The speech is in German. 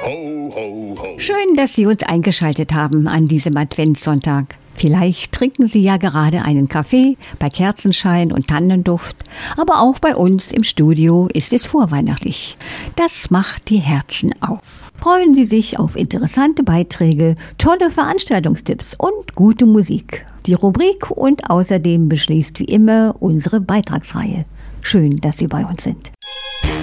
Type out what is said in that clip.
Ho, ho, ho. Schön, dass Sie uns eingeschaltet haben an diesem Adventssonntag. Vielleicht trinken Sie ja gerade einen Kaffee bei Kerzenschein und Tannenduft, aber auch bei uns im Studio ist es vorweihnachtlich. Das macht die Herzen auf. Freuen Sie sich auf interessante Beiträge, tolle Veranstaltungstipps und gute Musik. Die Rubrik und außerdem beschließt wie immer unsere Beitragsreihe. Schön, dass Sie bei uns sind.